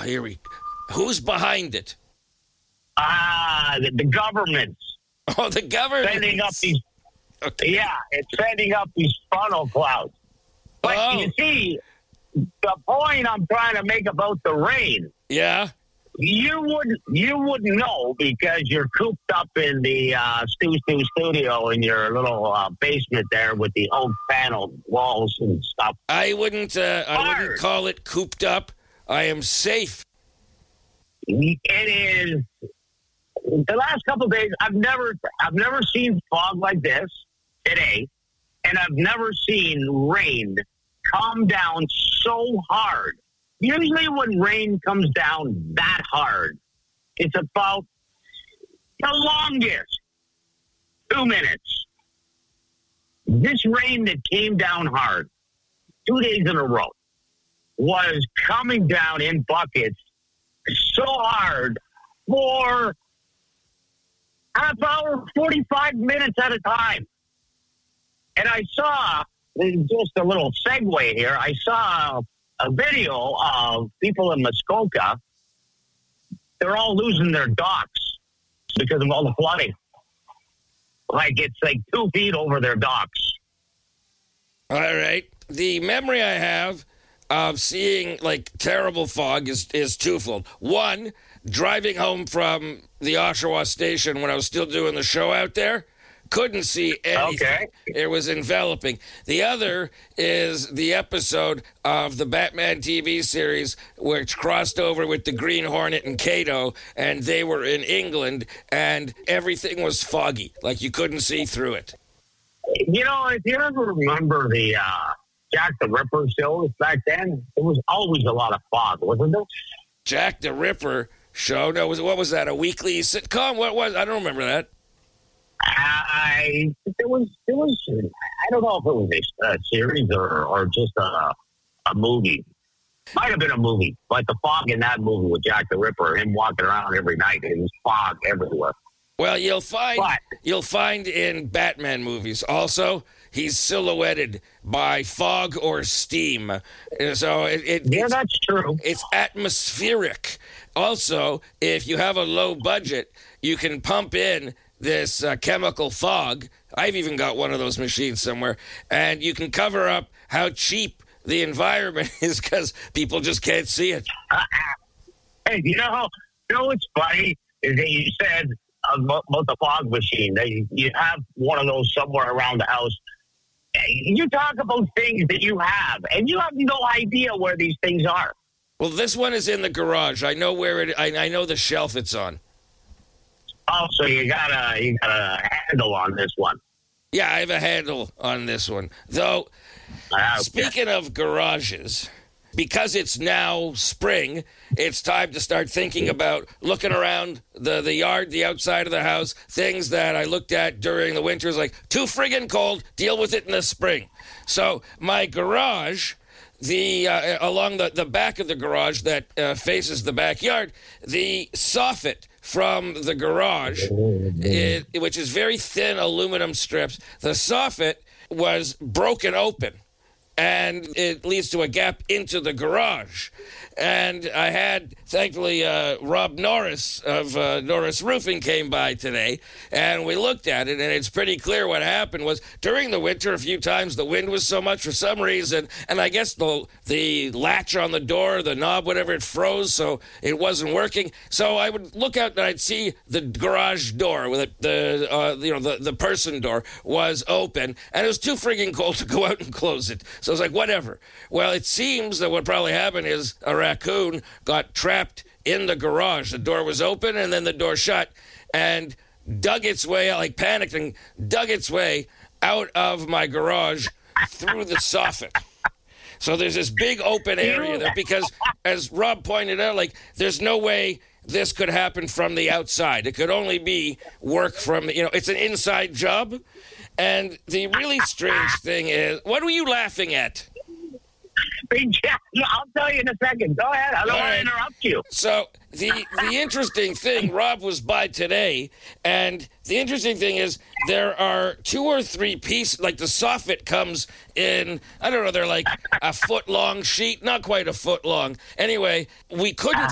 Who's behind it? The government. Oh, the government. Sending up these. Okay. Yeah, it's sending up these funnel clouds. But you see, the point I'm trying to make about the rain. Yeah. You wouldn't know because you're cooped up in the Stu studio in your little basement there with the oak paneled walls and stuff. I wouldn't call it cooped up. I am safe. It is. The last couple of days, I've never seen fog like this today, and I've never seen rain come down so hard. Usually when rain comes down that hard, it's about the longest 2 minutes. This rain that came down hard 2 days in a row was coming down in buckets so hard for half hour, 45 minutes at a time. And I saw, just a little segue here, I saw a video of people in Muskoka. They're all losing their docks because of all the flooding. It's 2 feet over their docks. All right. The memory I have of seeing terrible fog is twofold. One, driving home from the Oshawa station when I was still doing the show out there. Couldn't see anything. Okay. It was enveloping. The other is the episode of the Batman TV series which crossed over with the Green Hornet and Kato, and they were in England, and everything was foggy. You couldn't see through it. If you ever remember the Jack the Ripper shows back then, there was always a lot of fog, wasn't there? Jack the Ripper show? No, what was that, a weekly sitcom? What was? I don't remember that. There was. I don't know if it was a series or just a movie. Might have been a movie, like the fog in that movie with Jack the Ripper, him walking around every night, and there's fog everywhere. Well, you'll find in Batman movies also he's silhouetted by fog or steam. So that's true. It's atmospheric. Also, if you have a low budget, you can pump in this chemical fog. I've even got one of those machines somewhere, and you can cover up how cheap the environment is because people just can't see it. Hey, you know what's funny is that you said about the fog machine. That you have one of those somewhere around the house. You talk about things that you have, and you have no idea where these things are. Well, this one is in the garage. I know where it. I know the shelf it's on. Oh, so you got a handle on this one. Yeah, I have a handle on this one. Though, speaking of garages, because it's now spring, it's time to start thinking about looking around the yard, the outside of the house, things that I looked at during the winters, like too friggin' cold, deal with it in the spring. So my garage, along the back of the garage that faces the backyard, the soffit from the garage, which is very thin aluminum strips, the soffit was broken open, and it leads to a gap into the garage. And I had, thankfully, Rob Norris of Norris Roofing came by today, and we looked at it, and it's pretty clear what happened was during the winter, a few times the wind was so much for some reason, and I guess the latch on the door, the knob, whatever, it froze, so it wasn't working. So I would look out, and I'd see the garage door with the person door was open, and it was too friggin' cold to go out and close it. So I was like, whatever. Well, it seems that what probably happened is a raccoon got trapped in the garage. The door was open and then the door shut and dug its way, panicked and dug its way out of my garage through the soffit. So there's this big open area there because, as Rob pointed out, there's no way this could happen from the outside. It could only be work from, it's an inside job. And the really strange thing is, what were you laughing at? I'll tell you in a second. Go ahead. I don't want to interrupt you. So the interesting thing, Rob was by today, and the interesting thing is there are 2 or 3 pieces, the soffit comes in, I don't know, they're like a foot-long sheet, not quite a foot long. Anyway, we couldn't